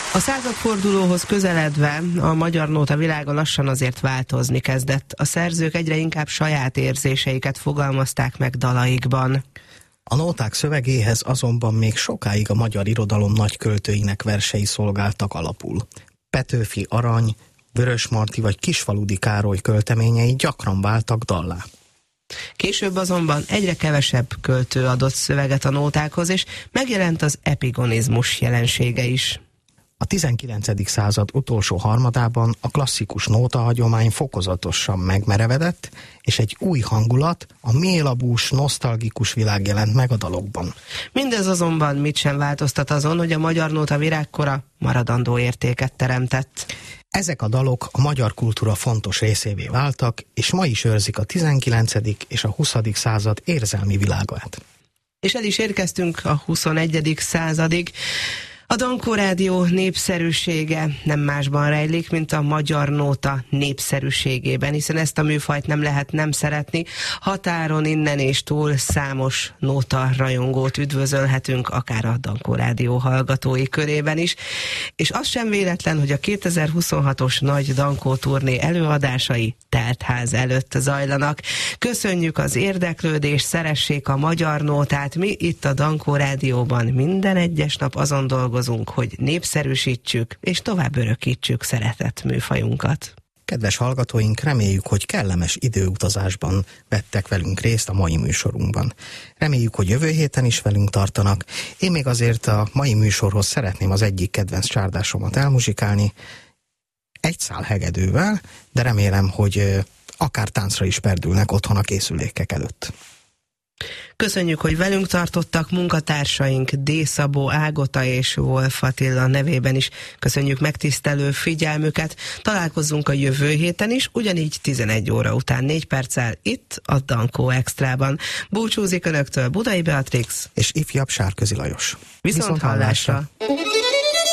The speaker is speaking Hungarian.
A századfordulóhoz közeledve a magyar nóta világa lassan azért változni kezdett. A szerzők egyre inkább saját érzéseiket fogalmazták meg dalaikban. A nóták szövegéhez azonban még sokáig a magyar irodalom nagy költőinek versei szolgáltak alapul. Petőfi Arany, Vörösmarty vagy Kisfaludy Károly költeményei gyakran váltak dallá. Később azonban egyre kevesebb költő adott szöveget a nótákhoz, és megjelent az epigonizmus jelensége is. A 19. század utolsó harmadában a klasszikus nótahagyomány fokozatosan megmerevedett, és egy új hangulat, a mélabús, nosztalgikus világ jelent meg a dalokban. Mindez azonban mit sem változtat azon, hogy a magyar nóta virágkora maradandó értéket teremtett. Ezek a dalok a magyar kultúra fontos részévé váltak, és ma is őrzik a 19. és a 20. század érzelmi világát. És el is érkeztünk a 21. századig. A Dankó Rádió népszerűsége nem másban rejlik, mint a magyar nóta népszerűségében, hiszen ezt a műfajt nem lehet nem szeretni. Határon innen és túl számos nóta rajongót üdvözölhetünk, akár a Dankó Rádió hallgatói körében is. És az sem véletlen, hogy a 2026-os nagy Dankó turné előadásai teltház előtt zajlanak. Köszönjük az érdeklődést, szeressék a magyar nótát. Mi itt a Dankó Rádióban minden egyes nap azon dolgozunk, hogy népszerűsítsük és tovább örökítsük szeretett műfajunkat. Kedves hallgatóink, reméljük, hogy kellemes időutazásban vettek velünk részt a mai műsorunkban. Reméljük, hogy jövő héten is velünk tartanak. Én még azért a mai műsorhoz szeretném az egyik kedvenc csárdásomat elmuzsikálni, egy szál hegedűvel, de remélem, hogy akár táncra is perdülnek otthon a készülékek előtt. Köszönjük, hogy velünk tartottak munkatársaink D. Szabó Ágota és Wolf Attila nevében is. Köszönjük megtisztelő figyelmüket. Találkozzunk a jövő héten is, ugyanígy 11 óra után 4 perccel itt a Dankó Extrában. Búcsúzik önöktől Budai Beatrix és ifjabb Sárközi Lajos. Viszont hallásra!